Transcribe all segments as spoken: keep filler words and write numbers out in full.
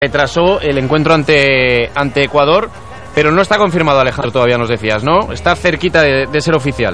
Retrasó el encuentro ante, ante Ecuador, pero no está confirmado, Alejandro, todavía nos decías, ¿no? Está cerquita de, de ser oficial.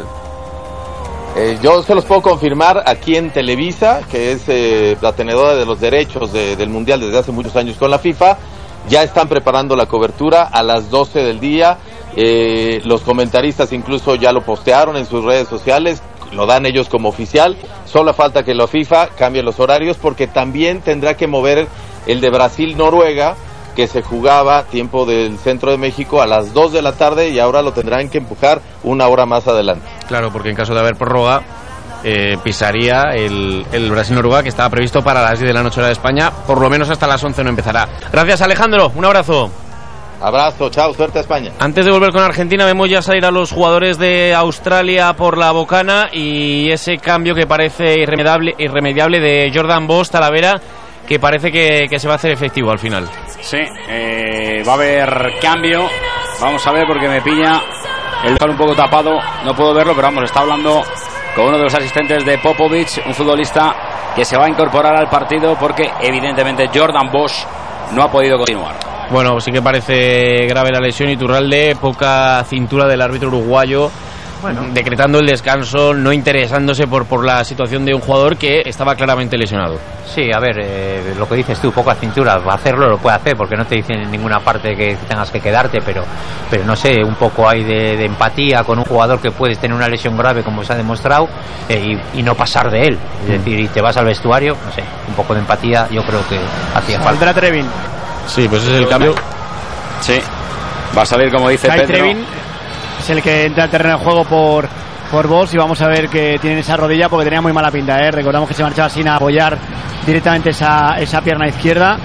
Eh, yo se los puedo confirmar aquí en Televisa, que es eh, la tenedora de los derechos de, del Mundial desde hace muchos años con la FIFA. Ya están preparando la cobertura a las doce del día. Eh, los comentaristas incluso ya lo postearon en sus redes sociales, lo dan ellos como oficial. Solo falta que la FIFA cambie los horarios, porque también tendrá que mover el de Brasil-Noruega, que se jugaba tiempo del centro de México a las dos de la tarde, y ahora lo tendrán que empujar una hora más adelante. Claro, porque en caso de haber prórroga, eh, pisaría el, el Brasil-Noruega, que estaba previsto para las diez de la noche hora de España. Por lo menos hasta las once no empezará. Gracias, Alejandro, un abrazo. Abrazo, chao, suerte a España. Antes de volver con Argentina, vemos ya salir a los jugadores de Australia por la bocana, y ese cambio que parece irremediable, irremediable de Jordan Bosch, Talavera, que parece que, que se va a hacer efectivo al final. Sí, eh, va a haber cambio. Vamos a ver, porque me pilla el local un poco tapado, no puedo verlo, pero vamos, está hablando con uno de los asistentes de Popovic, un futbolista que se va a incorporar al partido, porque evidentemente Jordan Bosch no ha podido continuar. Bueno, sí que parece grave la lesión. Iturralde, poca cintura del árbitro uruguayo, bueno, decretando el descanso, no interesándose por, por la situación de un jugador que estaba claramente lesionado. Sí, a ver, eh, lo que dices tú, poca cintura, va a hacerlo, lo puede hacer, porque no te dicen en ninguna parte que tengas que quedarte, pero pero no sé, un poco hay de, de empatía con un jugador que puedes tener una lesión grave, como se ha demostrado, eh, y, y no pasar de él, es mm. decir, y te vas al vestuario, no sé, un poco de empatía yo creo que hacía falta. Saldrá Trevin. Sí, pues ese es el cambio. Sí, va a salir, como dice Kai Pedro. Trevin es el que entra al terreno de juego por, por Bosch, y vamos a ver que tiene esa rodilla, porque tenía muy mala pinta, ¿eh? Recordamos que se marchaba sin apoyar directamente esa, esa pierna izquierda,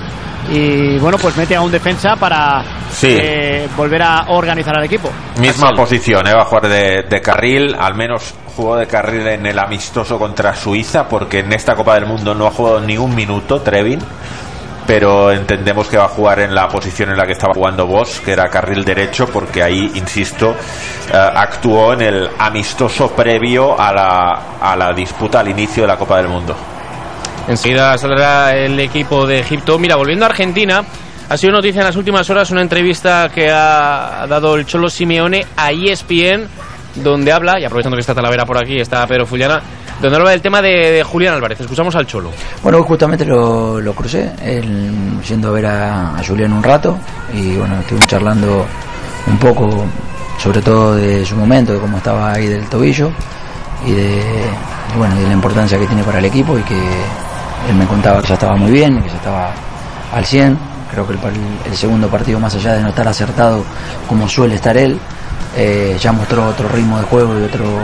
y bueno, pues mete a un defensa para sí. eh, volver a organizar al equipo. Misma Así. posición, ¿eh? Va a jugar de, de carril, al menos jugó de carril en el amistoso contra Suiza, porque en esta Copa del Mundo no ha jugado ni un minuto Trevin, pero entendemos que va a jugar en la posición en la que estaba jugando Bosch, que era carril derecho, porque ahí, insisto, uh, actuó en el amistoso previo a la, a la disputa al inicio de la Copa del Mundo. Enseguida saldrá el equipo de Egipto. Mira, volviendo a Argentina, ha sido noticia en las últimas horas una entrevista que ha dado el Cholo Simeone a E S P N, donde habla, y aprovechando que está Talavera por aquí, está Pedro Fullana, donde habla del tema de, de Julián Álvarez. Escuchamos al Cholo. Bueno, justamente lo, lo crucé, él, yendo a ver a, a Julián un rato, y bueno, estuvimos charlando un poco, sobre todo de su momento, de cómo estaba ahí del tobillo, y de, y bueno, de la importancia que tiene para el equipo, y que él me contaba que ya estaba muy bien, que ya estaba al cien. Creo que el, el segundo partido, más allá de no estar acertado como suele estar él, eh, ya mostró otro ritmo de juego y otro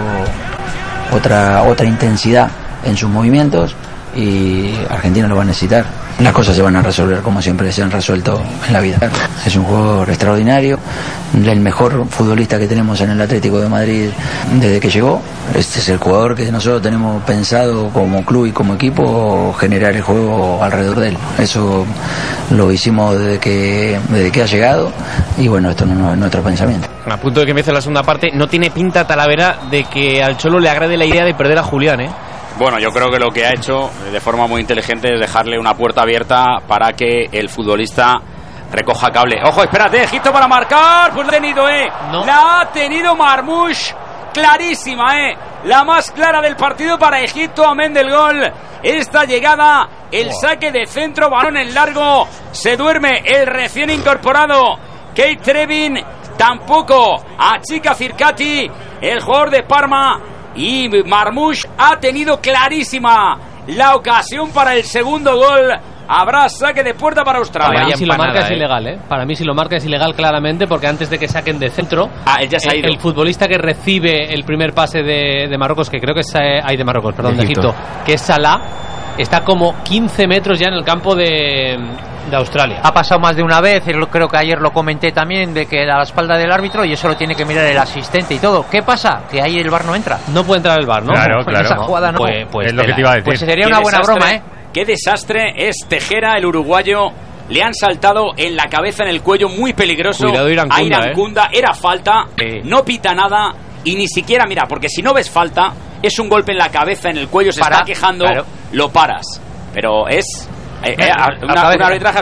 otra otra intensidad en sus movimientos, y Argentina lo va a necesitar. Las cosas se van a resolver como siempre se han resuelto en la vida. Es un jugador extraordinario, el mejor futbolista que tenemos en el Atlético de Madrid desde que llegó. Este es el jugador que nosotros tenemos pensado como club y como equipo generar el juego alrededor de él. Eso lo hicimos desde que desde que ha llegado, y bueno, esto no es nuestro pensamiento. A punto de que empiece la segunda parte, no tiene pinta, Talavera, de que al Cholo le agrade la idea de perder a Julián, ¿eh? Bueno, yo creo que lo que ha hecho de forma muy inteligente es dejarle una puerta abierta para que el futbolista recoja cable. Ojo, espérate, Egipto para marcar. Pues la ha tenido, ¿eh? No. La ha tenido Marmoush. Clarísima, ¿eh? La más clara del partido para Egipto, amén del gol. Esta llegada, el saque de centro, balón en largo. Se duerme el recién incorporado Kai Trevin. Tampoco achica Firkati, el jugador de Parma. Y Marmoush ha tenido clarísima la ocasión para el segundo gol. Habrá saque de puerta para Australia. Para mí si lo marca eh. es ilegal, ¿eh? Para mí si lo marca es ilegal claramente, porque antes de que saquen de centro, ah, él ya se ha ido. El, el futbolista que recibe el primer pase de, de Marruecos, que creo que es eh, ay, de Marruecos, perdón, de Egipto. de Egipto, que es Salah, está como quince metros ya en el campo de, de Australia. Ha pasado más de una vez, creo que ayer lo comenté también, de que a la espalda del árbitro, y eso lo tiene que mirar el asistente y todo. ¿Qué pasa? Que ahí el V A R no entra. No puede entrar el V A R, ¿no? Claro, pues claro. Esa jugada no. Pues, pues es lo que te iba a decir. Pues sería una buena desastre, broma, ¿eh? Qué desastre es Tejera, el uruguayo. Le han saltado en la cabeza, en el cuello, muy peligroso. Cuidado, Irankunda, a Irankunda, ¿eh? Era falta, sí. No pita nada, y ni siquiera, mira, porque si no ves falta, es un golpe en la cabeza, en el cuello, se Para, está quejando, claro. Lo paras. Pero es... Eh, eh, una, un arbitraje